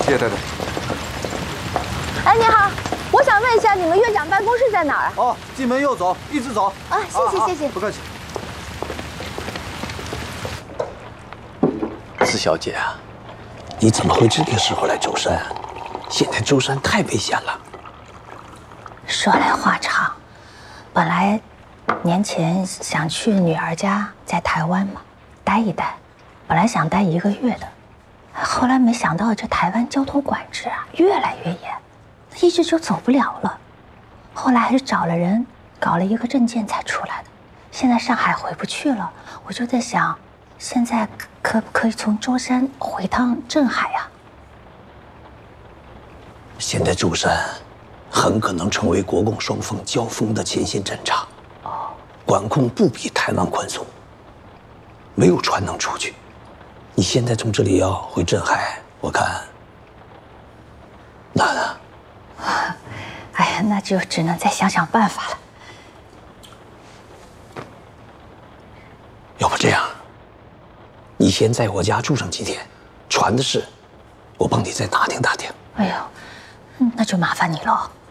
谢谢太太。 哎，你好，我想问一下，你们院长办公室在哪儿啊？ 哦，进门右走，一直走。 啊，谢谢。 不客气。 四小姐啊，你怎么会这个时候来舟山？现在舟山太危险了。 说来话长，本来年前想去女儿家，在台湾嘛待一待，本来想待1个月的，后来没想到这台湾交通管制啊越来越严，一直就走不了了。后来还是找了人搞了一个证件才出来的。现在上海回不去了，我就在想，现在可不可以从舟山回趟镇海啊？ 现在舟山很可能成为国共双方交锋的前线战场，管控不比台湾宽松，没有船能出去。你现在从这里要回镇海，我看难啊。 哎呀，那就只能再想想办法了。 要不这样，你先在我家住上几天，船的事，我帮你再打听打听。 哎呦，那就麻烦你了。